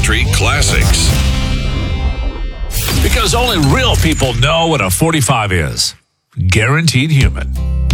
country classics. Because only real people know what a 45 is. Guaranteed Human.